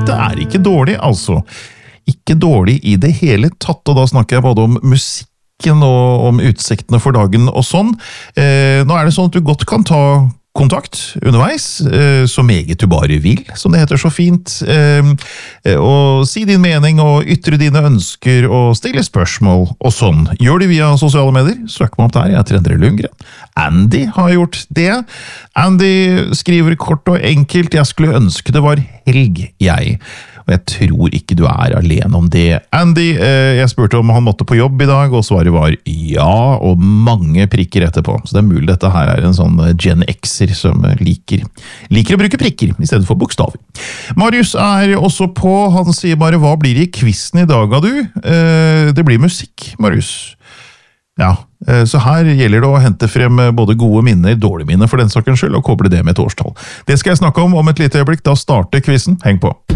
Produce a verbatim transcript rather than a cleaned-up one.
dette er ikke dårlig, altså. Ikke dårlig i det hele tatt, og da snakker jeg både om musikken og om utsiktene for dagen og sånn. Eh, nå er det sånn at du godt kan ta kontakt underveis, eh, så meget du bare vil, som det heter så fint, eh, og si din mening og ytre dine ønsker og stille spørsmål og sånn. Gjør det via sosiale medier, søk meg opp der, jeg heter Endre Lundgren. Andy har gjort det. Andy skriver kort og enkelt, jeg skulle ønske det var helg, jeg. Og jeg tror ikke du er alene om det. Andy, eh, jeg spurte om han måtte på jobb i dag, og svaret var ja, og mange prikker etterpå. Så det er mulig dette her er en sånn Gen Xer som liker, liker å bruke prikker, i stedet for bokstaver. Marius er også på, han sier bare, hva blir det i quizen i dag av du? Eh, det blir musikk, Marius. Ja, eh, så her gjelder det å hente frem både gode minner, dårlige minner for den sakens skyld, og koble det med et årstall. Det skal jeg snakke om om et lite øyeblikk, da starter quizen. Heng på!